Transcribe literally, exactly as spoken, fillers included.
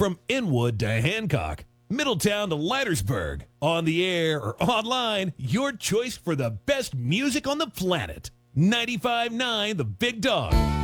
From Inwood to Hancock, Middletown to Leitersburg, on the air or online, your choice for the best music on the planet. ninety-five point nine The Big Dog.